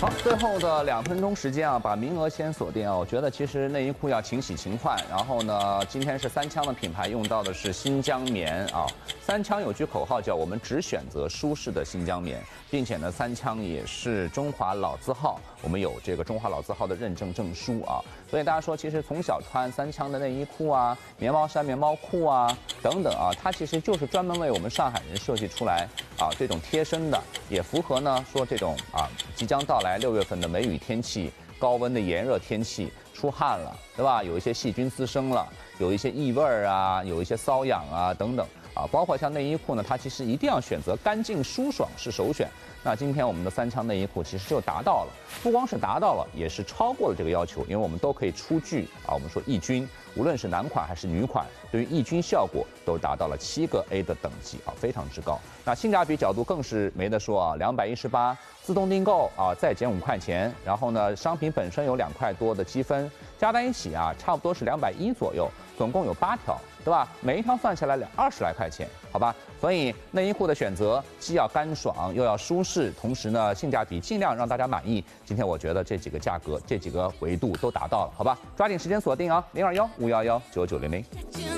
好，最后的2分钟时间啊，把名额先锁定啊。我觉得其实内衣裤要勤洗勤换。然后呢，今天是三枪的品牌用到的是新疆棉啊。三枪有句口号叫"我们只选择舒适的新疆棉"，并且呢，三枪也是中华老字号，我们有这个中华老字号的认证证书啊。所以大家说，其实从小穿三枪的内衣裤啊、棉毛衫、棉毛裤啊等等啊，它其实就是专门为我们上海人设计出来啊，这种贴身的，也符合呢说这种啊即将到来6月份的梅雨天气、高温的炎热天气，出汗了，对吧？有一些细菌滋生了，有一些异味啊，有一些瘙痒啊等等啊，包括像内衣裤呢，它其实一定要选择干净舒爽是首选。那今天我们的三枪内衣裤其实就达到了，不光是达到了，也是超过了这个要求，因为我们都可以出具啊，我们说抑菌，无论是男款还是女款，对于抑菌效果都达到了7个 A 的等级啊，非常之高。那性价比角度更是没得说啊，218自动订购啊，再减5块钱，然后呢，商品本身有2块多的积分，加在一起啊，差不多是210左右，总共有8条，对吧？每一条算下来20来块钱，好吧？所以内衣裤的选择既要干爽又要舒适，同时呢，性价比尽量让大家满意。今天我觉得这几个价格、这几个维度都达到了，好吧？抓紧时间锁定啊，021-511-9900。